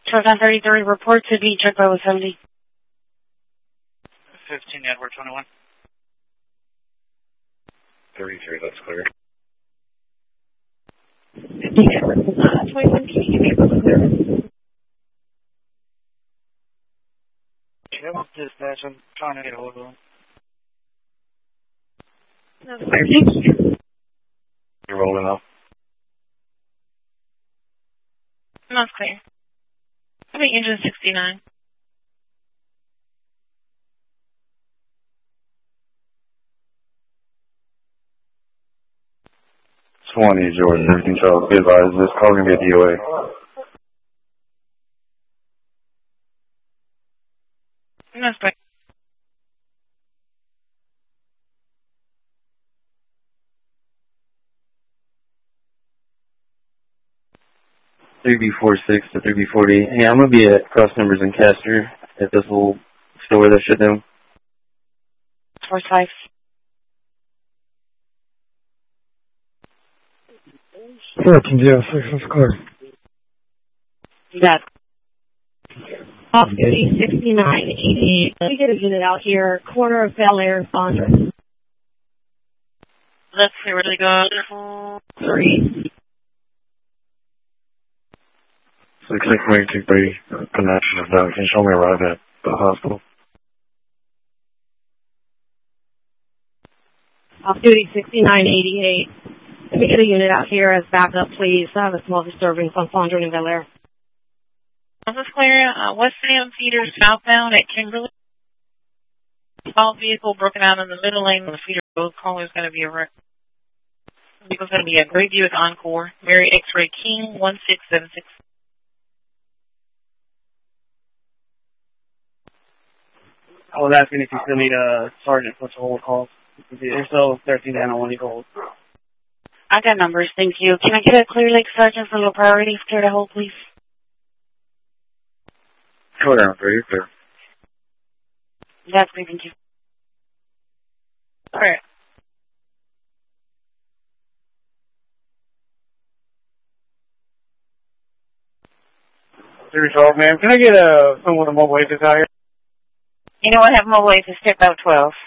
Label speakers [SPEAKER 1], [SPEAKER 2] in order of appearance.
[SPEAKER 1] Truck on 33, report to be checked by 170.
[SPEAKER 2] 15 Edward 21.
[SPEAKER 3] 33, that's clear.
[SPEAKER 4] 15 Edward 21, can you give me a public clearance?
[SPEAKER 2] Yeah, dispatch, I'm trying to get a hold of them.
[SPEAKER 4] That's clear, thank you.
[SPEAKER 3] You're rolling up.
[SPEAKER 1] That's clear. I think engine 69.
[SPEAKER 3] George, everything Charles, be advised, this call going to be a DOA.
[SPEAKER 1] That's clear.
[SPEAKER 3] $3B46 to $3B48. Hey, I'm going to be at Cross Numbers in Castor at this little store that shut down.
[SPEAKER 1] 45.
[SPEAKER 5] That's clear.
[SPEAKER 1] That.
[SPEAKER 4] Off duty, 6988. Let me get a unit out here, corner of Bel Air, Fondren.
[SPEAKER 1] That's clear, really good.
[SPEAKER 4] 3.
[SPEAKER 3] 6623, connection is done. Can you show me arrive at the hospital?
[SPEAKER 4] Off duty, 6988. Let me get a unit out here as backup, please. I have a small disturbance on Fondren and Bel Air.
[SPEAKER 1] This is clear. West Sam Feeder southbound at Kimberly. Small vehicle broken out in the middle lane of the feeder road. Caller is going to be a wreck. Vehicle's going to be a Great Buick Encore. Mary X-Ray King 1676.
[SPEAKER 2] I was asking if you still need a sergeant for the whole call. There's still 13 and 1 calls.
[SPEAKER 1] I got numbers, thank you. Can I get a Clear Lake sergeant for low priority? Clear to hold, please.
[SPEAKER 3] Clear down, clear.
[SPEAKER 1] That's great, thank you. All right.
[SPEAKER 2] Ma'am, can I get someone with a mobile agent out here?
[SPEAKER 1] You know what? Have mobile agents step out 12.